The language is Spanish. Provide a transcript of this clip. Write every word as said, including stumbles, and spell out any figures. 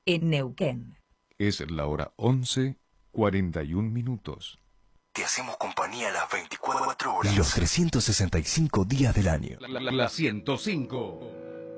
en Neuquén. Es la hora once, cuarenta y un minutos. Te hacemos compañía las veinticuatro horas. Los trescientos sesenta y cinco días del año. La, la, la ciento cinco.